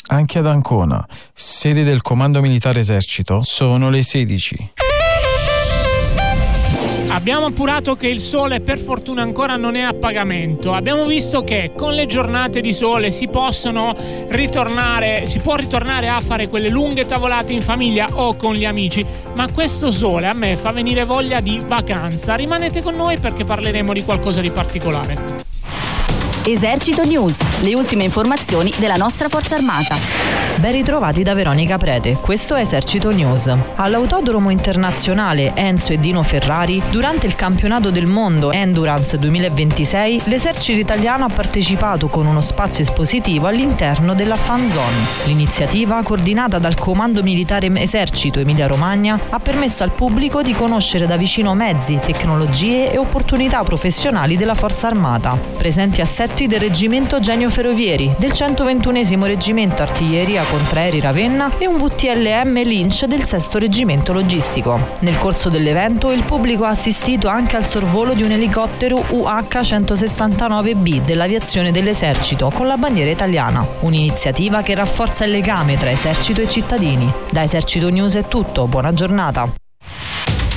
anche ad Ancona, sede del Comando Militare Esercito, sono le 16. Abbiamo appurato che il sole per fortuna ancora non è a pagamento. Abbiamo visto che con le giornate di sole si può ritornare a fare quelle lunghe tavolate in famiglia o con gli amici, ma questo sole a me fa venire voglia di vacanza. Rimanete con noi perché parleremo di qualcosa di particolare. Esercito News, le ultime informazioni della nostra Forza Armata. Ben ritrovati da Veronica Prete, questo è Esercito News. All'Autodromo Internazionale Enzo e Dino Ferrari, durante il campionato del mondo Endurance 2026, l'esercito italiano ha partecipato con uno spazio espositivo all'interno della Fan Zone. L'iniziativa, coordinata dal Comando Militare Esercito Emilia Romagna, ha permesso al pubblico di conoscere da vicino mezzi, tecnologie e opportunità professionali della Forza Armata. Presenti assetti del Reggimento Genio Ferrovieri, del 121esimo Reggimento Artiglieria Contraeri Ravenna e un VTLM Lynch del 6° Reggimento Logistico. Nel corso dell'evento il pubblico ha assistito anche al sorvolo di un elicottero UH-169B dell'aviazione dell'esercito con la bandiera italiana, un'iniziativa che rafforza il legame tra esercito e cittadini. Da Esercito News è tutto, buona giornata.